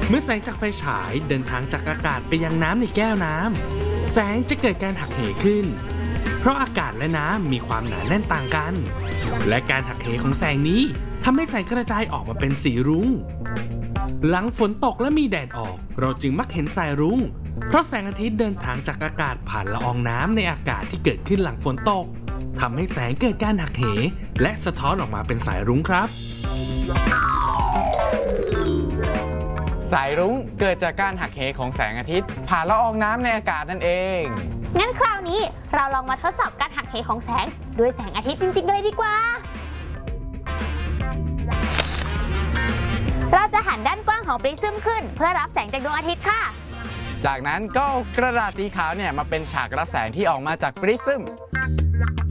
เมื่อแสงจากไฟฉายเดินทางจากอากาศไปยังน้ำในแก้วน้ำแสงจะเกิดการหักเหขึ้นเพราะอากาศและน้ำมีความหนาแน่นต่างกันและการหักเหของแสงนี้ทำให้แสงกระจายออกมาเป็นสีรุ้งหลังฝนตกและมีแดดออกเราจึงมักเห็นสายรุ้งเพราะแสงอาทิตย์เดินทางจากอากาศผ่านละอองน้ำในอากาศที่เกิดขึ้นหลังฝนตกทำให้แสงเกิดการหักเหและสะท้อนออกมาเป็นสายรุ้งครับสายรุ้งเกิดจากการหักเหของแสงอาทิตย์ผ่านละอองน้ำในอากาศนั่นเองงั้นคราวนี้เราลองมาทดสอบการหักเหของแสงด้วยแสงอาทิตย์จริงๆเลยดีกว่าเราจะหันด้านกว้างของปริซึมขึ้นเพื่อรับแสงจากดวงอาทิตย์ค่ะจากนั้นก็เอากระดาษสีขาวมาเป็นฉากรับแสงที่ออกมาจากปริซึม